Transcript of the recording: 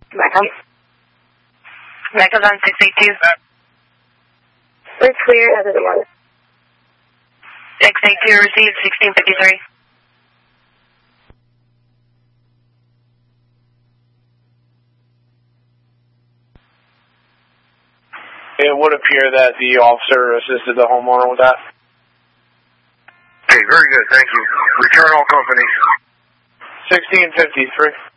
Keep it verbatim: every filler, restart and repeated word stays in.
Back on. Back on six eight two. We're clear as of the one. six eight two received sixteen fifty-three. It would appear that the officer assisted the homeowner with that. Okay, very good, thank you. Return all companies. sixteen fifty-three.